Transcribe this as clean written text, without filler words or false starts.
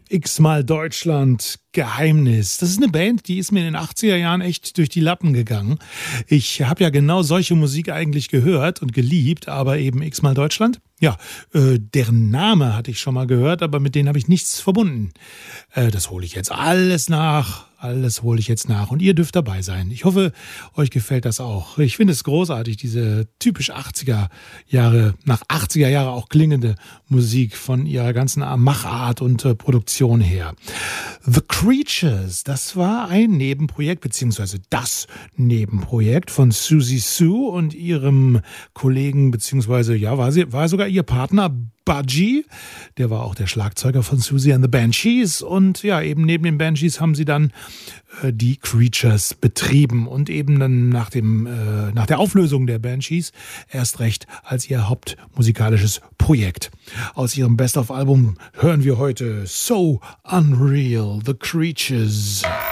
X-mal Deutschland, Geheimnis. Das ist eine Band, die ist mir in den 80er Jahren echt durch die Lappen gegangen. Ich habe ja genau solche Musik eigentlich gehört und geliebt, aber eben X-mal Deutschland. Ja, deren Name hatte ich schon mal gehört, aber mit denen habe ich nichts verbunden. Das hole ich jetzt alles nach. Alles hole ich jetzt nach und ihr dürft dabei sein. Ich hoffe, euch gefällt das auch. Ich finde es großartig, diese typisch 80er Jahre, nach 80er Jahre auch klingende Musik von ihrer ganzen Machart und Produktion her. The Creatures, das war ein Nebenprojekt, beziehungsweise das Nebenprojekt von Siouxsie Sioux und ihrem Kollegen, beziehungsweise, ja, war sogar ihr Partner Budgie, der war auch der Schlagzeuger von Siouxsie and the Banshees und ja, eben neben den Banshees haben sie dann die Creatures betrieben und eben dann nach der Auflösung der Banshees erst recht als ihr hauptmusikalisches Projekt. Aus ihrem Best-of-Album hören wir heute So Unreal, The Creatures.